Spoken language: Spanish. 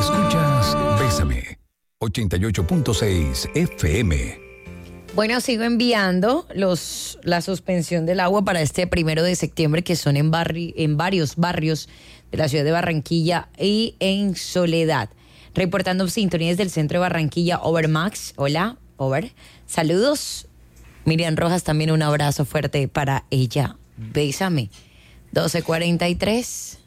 Escuchas Bésame 88.6 FM. Bueno, sigo enviando la suspensión del agua para este 1 de septiembre, que son en varios barrios de la ciudad de Barranquilla y en Soledad. Reportando sintonías del centro de Barranquilla, Overmax. Hola, Over. Saludos. Miriam Rojas, también un abrazo fuerte para ella. Bésame. 12:43.